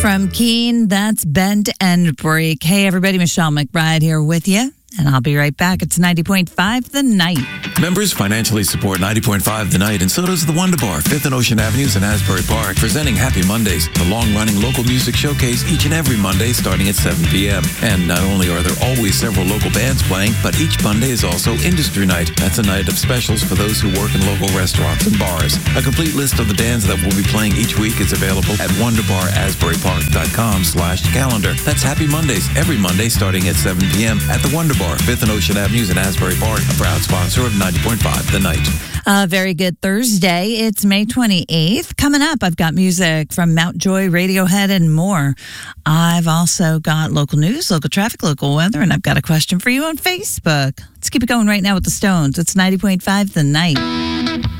From Keene, that's Bend and Break. Hey, everybody, Michelle McBride here with you, and I'll be right back. It's 90.5 The Night. Members financially support 90.5 The Night, and so does the Wonder Bar, 5th and Ocean Avenues in Asbury Park, presenting Happy Mondays, the long-running local music showcase each and every Monday starting at 7 p.m. And not only are there always several local bands playing, but each Monday is also Industry Night. That's a night of specials for those who work in local restaurants and bars. A complete list of the bands that will be playing each week is available at wonderbarasburypark.com/calendar. That's Happy Mondays, every Monday starting at 7 p.m. at the Wonder Bar, 5th and Ocean Avenues in Asbury Park, a proud sponsor of 90.5 The Night. Very good Thursday. It's May 28th. Coming up, I've got music from Mount Joy, Radiohead, and more. I've also got local news, local traffic, local weather, and I've got a question for you on Facebook. Let's keep it going right now with the Stones. It's 90.5 The Night.